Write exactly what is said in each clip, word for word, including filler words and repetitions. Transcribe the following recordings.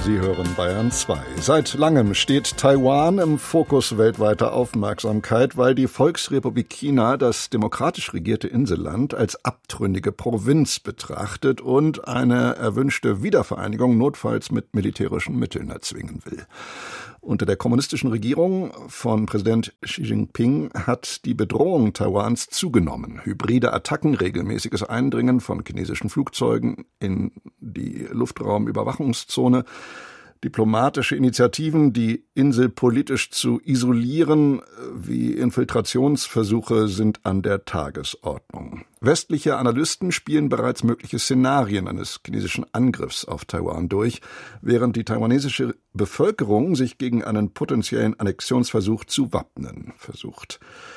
Sie hören Bayern zwei. Seit langem steht Taiwan im Fokus weltweiter Aufmerksamkeit, weil die Volksrepublik China das demokratisch regierte Inselland als abtrünnige Provinz betrachtet und eine erwünschte Wiedervereinigung notfalls mit militärischen Mitteln erzwingen will. Unter der kommunistischen Regierung von Präsident Xi Jinping hat die Bedrohung Taiwans zugenommen. Hybride Attacken, regelmäßiges Eindringen von chinesischen Flugzeugen in die Luftraumüberwachungszone, diplomatische Initiativen, die Insel politisch zu isolieren, wie Infiltrationsversuche sind an der Tagesordnung. Westliche Analysten spielen bereits mögliche Szenarien eines chinesischen Angriffs auf Taiwan durch, während die taiwanesische Bevölkerung sich gegen einen potenziellen Annexionsversuch zu wappnen versucht.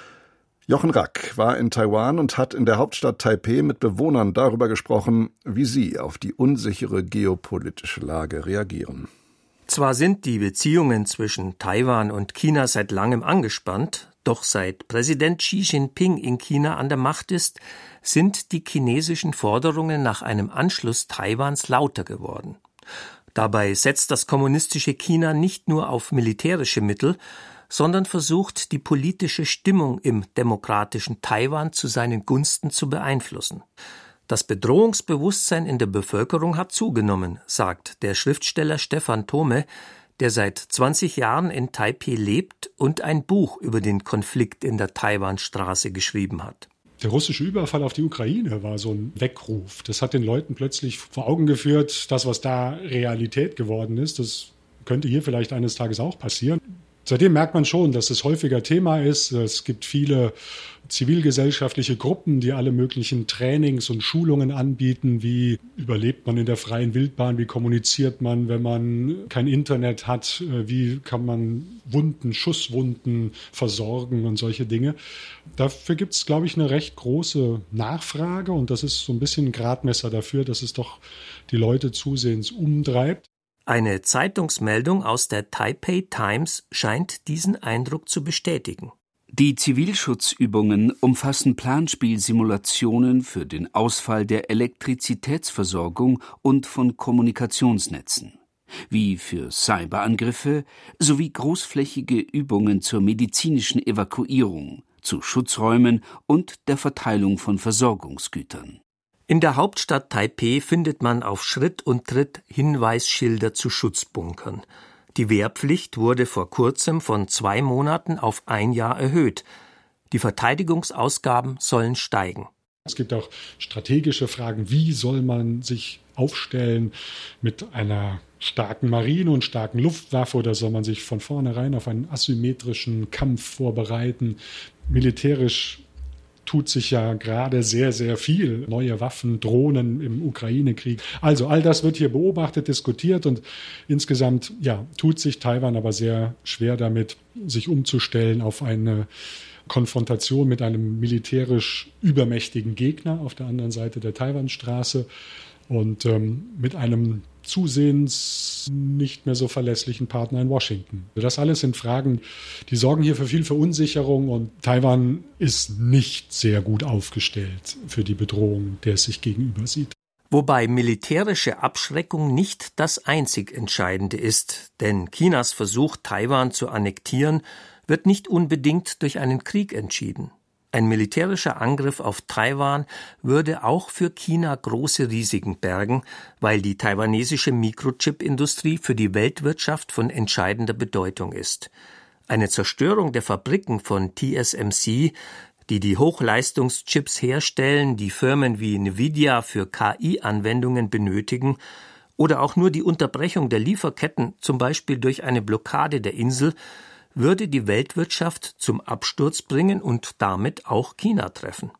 Jochen Rack war in Taiwan und hat in der Hauptstadt Taipeh mit Bewohnern darüber gesprochen, wie sie auf die unsichere geopolitische Lage reagieren. Zwar sind die Beziehungen zwischen Taiwan und China seit langem angespannt, doch seit Präsident Xi Jinping in China an der Macht ist, sind die chinesischen Forderungen nach einem Anschluss Taiwans lauter geworden. Dabei setzt das kommunistische China nicht nur auf militärische Mittel, sondern versucht, die politische Stimmung im demokratischen Taiwan zu seinen Gunsten zu beeinflussen. Das Bedrohungsbewusstsein in der Bevölkerung hat zugenommen, sagt der Schriftsteller Stefan Thome, der seit zwanzig Jahren in Taipeh lebt und ein Buch über den Konflikt in der Taiwanstraße geschrieben hat. Der russische Überfall auf die Ukraine war so ein Weckruf. Das hat den Leuten plötzlich vor Augen geführt, das, was da Realität geworden ist, das könnte hier vielleicht eines Tages auch passieren. Seitdem merkt man schon, dass es häufiger Thema ist. Es gibt viele zivilgesellschaftliche Gruppen, die alle möglichen Trainings und Schulungen anbieten. Wie überlebt man in der freien Wildbahn? Wie kommuniziert man, wenn man kein Internet hat? Wie kann man Wunden, Schusswunden versorgen und solche Dinge? Dafür gibt es, glaube ich, eine recht große Nachfrage. Und das ist so ein bisschen ein Gradmesser dafür, dass es doch die Leute zusehends umtreibt. Eine Zeitungsmeldung aus der Taipei Times scheint diesen Eindruck zu bestätigen. Die Zivilschutzübungen umfassen Planspielsimulationen für den Ausfall der Elektrizitätsversorgung und von Kommunikationsnetzen, wie für Cyberangriffe sowie großflächige Übungen zur medizinischen Evakuierung, zu Schutzräumen und der Verteilung von Versorgungsgütern. In der Hauptstadt Taipeh findet man auf Schritt und Tritt Hinweisschilder zu Schutzbunkern. Die Wehrpflicht wurde vor kurzem von zwei Monaten auf ein Jahr erhöht. Die Verteidigungsausgaben sollen steigen. Es gibt auch strategische Fragen. Wie soll man sich aufstellen mit einer starken Marine und starken Luftwaffe, oder soll man sich von vornherein auf einen asymmetrischen Kampf vorbereiten? Militärisch tut sich ja gerade sehr, sehr viel. Neue Waffen, Drohnen im Ukraine-Krieg. Also all das wird hier beobachtet, diskutiert und insgesamt ja, tut sich Taiwan aber sehr schwer damit, sich umzustellen auf eine Konfrontation mit einem militärisch übermächtigen Gegner auf der anderen Seite der Taiwanstraße und ähm, mit einem zusehends nicht mehr so verlässlichen Partner in Washington. Das alles sind Fragen, die sorgen hier für viel Verunsicherung und Taiwan ist nicht sehr gut aufgestellt für die Bedrohung, der es sich gegenüber sieht. Wobei militärische Abschreckung nicht das einzig Entscheidende ist, denn Chinas Versuch, Taiwan zu annektieren, wird nicht unbedingt durch einen Krieg entschieden. Ein militärischer Angriff auf Taiwan würde auch für China große Risiken bergen, weil die taiwanesische Mikrochip-Industrie für die Weltwirtschaft von entscheidender Bedeutung ist. Eine Zerstörung der Fabriken von T S M C, die die Hochleistungschips herstellen, die Firmen wie Nvidia für K I-Anwendungen benötigen, oder auch nur die Unterbrechung der Lieferketten, zum Beispiel durch eine Blockade der Insel, würde die Weltwirtschaft zum Absturz bringen und damit auch China treffen.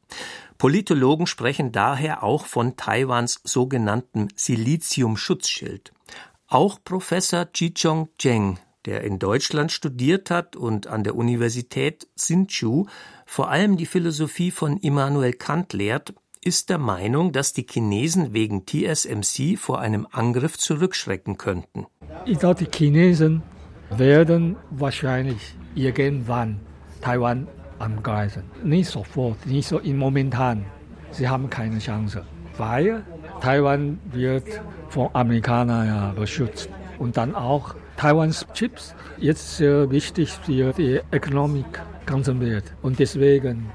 Politologen sprechen daher auch von Taiwans sogenanntem Silizium-Schutzschild. Auch Professor Chi-Chong Cheng, der in Deutschland studiert hat und an der Universität Hsinchu vor allem die Philosophie von Immanuel Kant lehrt, ist der Meinung, dass die Chinesen wegen T S M C vor einem Angriff zurückschrecken könnten. Ich glaube, die Chinesen werden wahrscheinlich irgendwann Taiwan angreifen. Nicht sofort, nicht so im momentan. Sie haben keine Chance, weil Taiwan wird von Amerikanern ja beschützt. Und dann auch Taiwans Chips jetzt sehr wichtig für die Ökonomik ganzen Welt. Und deswegen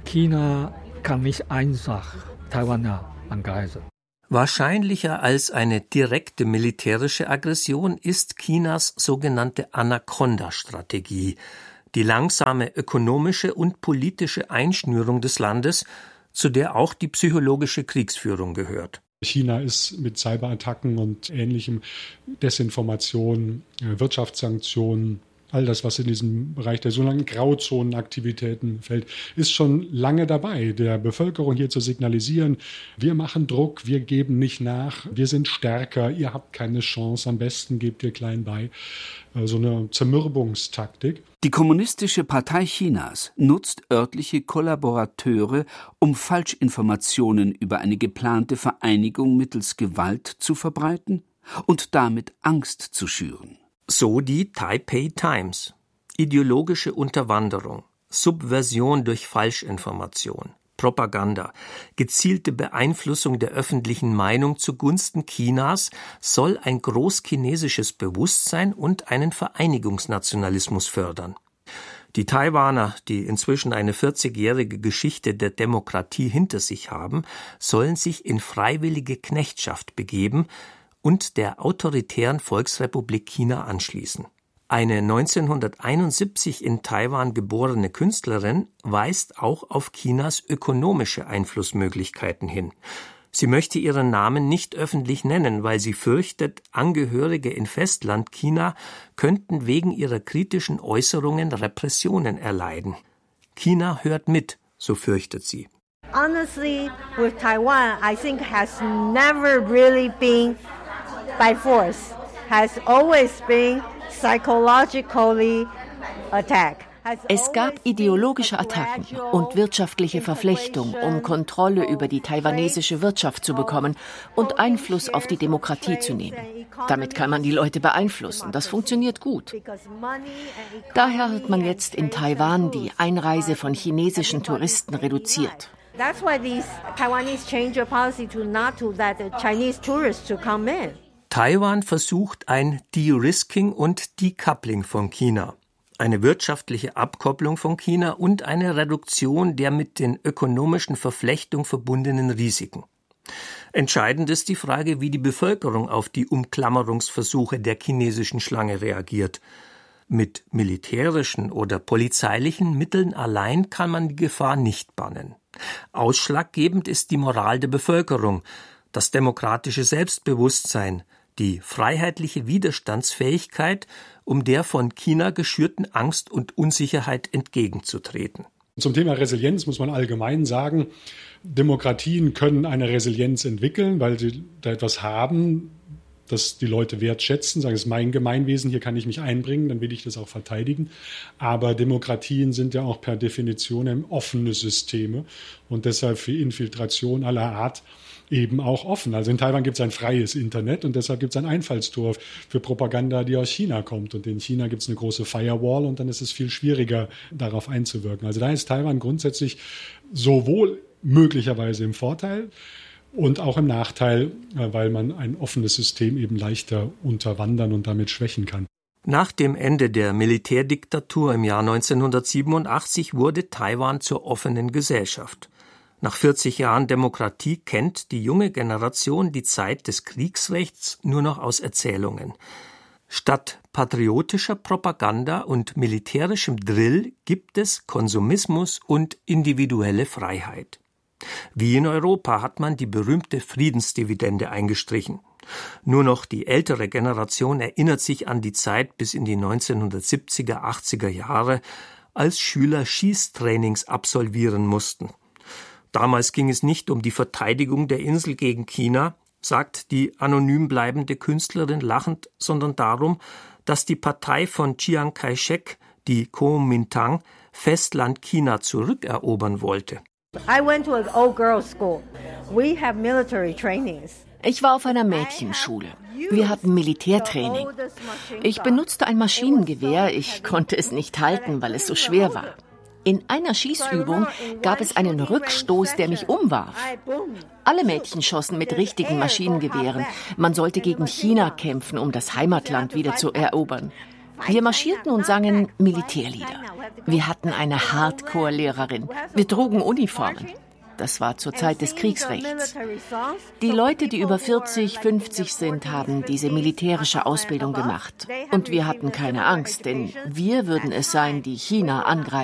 China kann nicht einfach Taiwan angreifen. Wahrscheinlicher als eine direkte militärische Aggression ist Chinas sogenannte Anaconda-Strategie, die langsame ökonomische und politische Einschnürung des Landes, zu der auch die psychologische Kriegsführung gehört. China ist mit Cyberattacken und ähnlichem, Desinformation, Wirtschaftssanktionen, all das, was in diesem Bereich der sogenannten Grauzonenaktivitäten fällt, ist schon lange dabei, der Bevölkerung hier zu signalisieren, wir machen Druck, wir geben nicht nach, wir sind stärker, ihr habt keine Chance, am besten gebt ihr klein bei. So eine Zermürbungstaktik. Die Kommunistische Partei Chinas nutzt örtliche Kollaborateure, um Falschinformationen über eine geplante Vereinigung mittels Gewalt zu verbreiten und damit Angst zu schüren. So die Taipei Times. Ideologische Unterwanderung, Subversion durch Falschinformation, Propaganda, gezielte Beeinflussung der öffentlichen Meinung zugunsten Chinas soll ein großchinesisches Bewusstsein und einen Vereinigungsnationalismus fördern. Die Taiwaner, die inzwischen eine vierzigjährige Geschichte der Demokratie hinter sich haben, sollen sich in freiwillige Knechtschaft begeben und der autoritären Volksrepublik China anschließen. Eine neunzehnhunderteinundsiebzig in Taiwan geborene Künstlerin weist auch auf Chinas ökonomische Einflussmöglichkeiten hin. Sie möchte ihren Namen nicht öffentlich nennen, weil sie fürchtet, Angehörige in Festlandchina könnten wegen ihrer kritischen Äußerungen Repressionen erleiden. China hört mit, so fürchtet sie. Honestly, with Taiwan, I think has never really been by force, has always been psychologically attacked. Es gab ideologische Attacken und wirtschaftliche Verflechtung, um Kontrolle über die taiwanesische Wirtschaft zu bekommen und Einfluss auf die Demokratie zu nehmen. Damit kann man die Leute beeinflussen. Das funktioniert gut. Daher hat man jetzt in Taiwan die Einreise von chinesischen Touristen reduziert. That's why these Taiwanese change their policy to not to let the Chinese tourists to come in. Taiwan versucht ein De-Risking und Decoupling von China, eine wirtschaftliche Abkopplung von China und eine Reduktion der mit den ökonomischen Verflechtungen verbundenen Risiken. Entscheidend ist die Frage, wie die Bevölkerung auf die Umklammerungsversuche der chinesischen Schlange reagiert. Mit militärischen oder polizeilichen Mitteln allein kann man die Gefahr nicht bannen. Ausschlaggebend ist die Moral der Bevölkerung, das demokratische Selbstbewusstsein, die freiheitliche Widerstandsfähigkeit, um der von China geschürten Angst und Unsicherheit entgegenzutreten. Zum Thema Resilienz muss man allgemein sagen, Demokratien können eine Resilienz entwickeln, weil sie da etwas haben, das die Leute wertschätzen, sagen, es ist mein Gemeinwesen, hier kann ich mich einbringen, dann will ich das auch verteidigen. Aber Demokratien sind ja auch per Definition offene Systeme und deshalb für Infiltration aller Art eben auch offen. Also in Taiwan gibt es ein freies Internet und deshalb gibt es ein Einfallstor für Propaganda, die aus China kommt. Und in China gibt es eine große Firewall und dann ist es viel schwieriger, darauf einzuwirken. Also da ist Taiwan grundsätzlich sowohl möglicherweise im Vorteil und auch im Nachteil, weil man ein offenes System eben leichter unterwandern und damit schwächen kann. Nach dem Ende der Militärdiktatur im Jahr neunzehnhundertsiebenundachtzig wurde Taiwan zur offenen Gesellschaft. Nach vierzig Jahren Demokratie kennt die junge Generation die Zeit des Kriegsrechts nur noch aus Erzählungen. Statt patriotischer Propaganda und militärischem Drill gibt es Konsumismus und individuelle Freiheit. Wie in Europa hat man die berühmte Friedensdividende eingestrichen. Nur noch die ältere Generation erinnert sich an die Zeit bis in die neunzehnhundertsiebziger, achtziger Jahre, als Schüler Schießtrainings absolvieren mussten. Damals ging es nicht um die Verteidigung der Insel gegen China, sagt die anonym bleibende Künstlerin lachend, sondern darum, dass die Partei von Chiang Kai-shek, die Kuomintang, Festland China zurückerobern wollte. I went to an old girls' school. We have military trainings. Ich war auf einer Mädchenschule. Wir hatten Militärtraining. Ich benutzte ein Maschinengewehr. Ich konnte es nicht halten, weil es so schwer war. In einer Schießübung gab es einen Rückstoß, der mich umwarf. Alle Mädchen schossen mit richtigen Maschinengewehren. Man sollte gegen China kämpfen, um das Heimatland wieder zu erobern. Wir marschierten und sangen Militärlieder. Wir hatten eine Hardcore-Lehrerin. Wir trugen Uniformen. Das war zur Zeit des Kriegsrechts. Die Leute, die über vierzig, fünfzig sind, haben diese militärische Ausbildung gemacht. Und wir hatten keine Angst, denn wir würden es sein, die China angreifen.